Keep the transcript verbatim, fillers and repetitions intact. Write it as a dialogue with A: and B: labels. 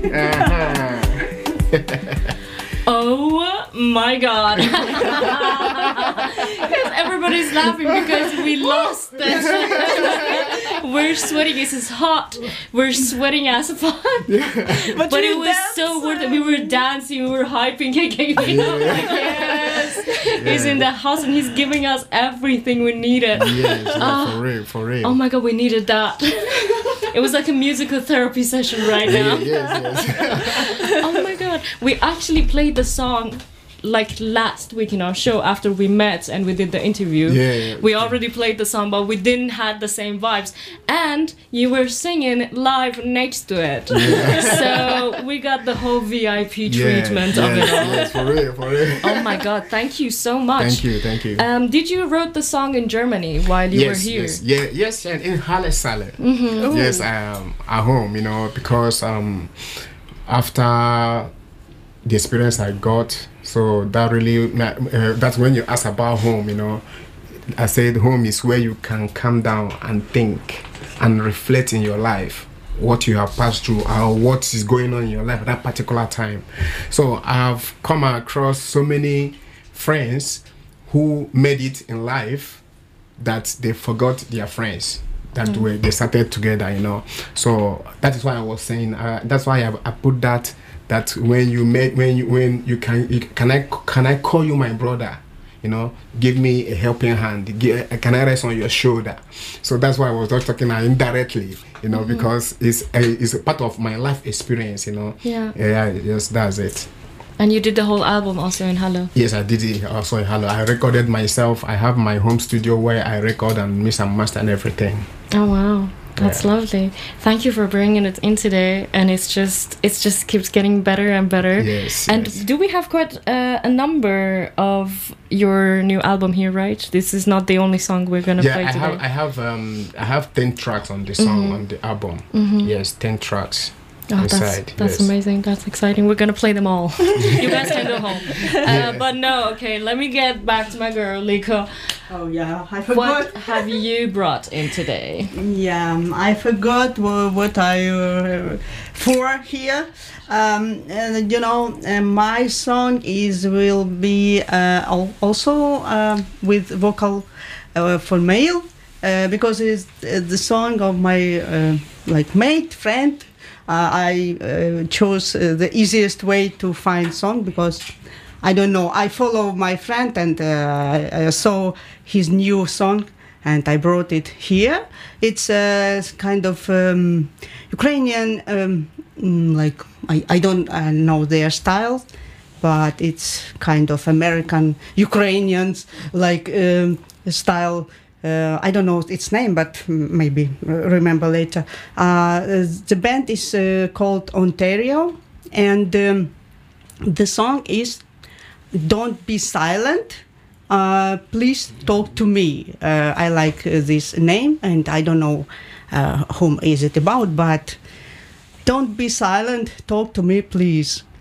A: Uh-huh.
B: Oh my god. Because everybody's laughing because we lost that. We're sweating, it's hot. We're sweating as fuck.
A: Yeah.
B: But,
C: But
B: it
C: you
B: was
C: dance,
B: so worth it. We were dancing, we were hyping, kicking. You know, like, yes. He's in the house and he's giving us everything we needed.
A: Yes, yeah,
B: Ah.
A: for real, for real.
B: Oh my god, we needed that. It was like a musical therapy session right now.
A: Yeah, yes, yes.
B: Oh my god. We actually played the song like last week in our show after we met and we did the interview.
A: Yeah, yeah.
B: We already played the song, but we didn't have the same vibes. And you were singing live next to it.
A: Yeah.
B: So we got the whole V I P
A: Yeah,
B: treatment of
A: yes,
B: it all.
A: yes, for real, for real.
B: Oh my god, thank you so much.
A: Thank you, thank you.
B: Um, did you wrote the song in Germany while you
A: yes,
B: were here?
A: yes, yeah, yes, and in Halle Saale.
B: Mm-hmm.
A: Yes, um, at home, you know, because um, after the experience I got, so that really, uh, that's when you ask about home, you know. I said home is where you can calm down and think and reflect in your life, what you have passed through or what is going on in your life at that particular time. So I've come across so many friends who made it in life that they forgot their friends that mm. were they started together, you know. So that is why I was saying uh, that's why I, I put that that when you made when you when you can you, can I can I call you my brother, you know, give me a helping hand, give, can I rest on your shoulder. So that's why I was just talking indirectly, you know, mm-hmm. because it's a, it's a part of my life experience, you know.
B: Yeah.
A: Yeah, yes, that's it.
B: And you did the whole album also in Halle?
A: Yes, I did it also in Halle. I recorded myself. I have my home studio where I record and mix and master and everything.
B: Oh wow, that's
A: Yeah.
B: lovely. Thank you for bringing it in today, and it's just it's just keeps getting better and better.
A: Yes.
B: And
A: yes.
B: do we have quite uh, a number of your new album here, right? This is not the only song we're gonna
A: yeah,
B: play
A: I
B: today.
A: have I have um I have ten tracks on the song
B: Mhm.
A: on the album.
B: Mhm.
A: Yes, ten tracks.
B: Oh, that's
A: inside,
B: that's
A: yes.
B: amazing. That's exciting. We're gonna play them all. You guys can go home. Uh,
A: Yeah.
B: But no, okay. Let me get back to my girl, Liko.
C: Oh yeah, I forgot.
B: What have you brought in today?
C: Yeah, um, I forgot wha- what I uh, for here. Um, and you know, uh, my song is will be uh, al- also uh, with vocal uh, for male uh, because it's uh, the song of my uh, like mate friend. Uh, I uh, chose uh, the easiest way to find song because I don't know. I follow my friend and uh, I, I saw his new song and I brought it here. It's a kind of um, Ukrainian, um, mm, like I, I don't uh, know their style, but it's kind of American Ukrainians like um, style. Uh, I don't know its name, but maybe remember later. Uh, the band is uh, called Ontario, and um, the song is "Don't Be Silent." Uh, please talk to me. Uh, I like uh, this name, and I don't know uh, whom is it about, but don't be silent. Talk to me, please.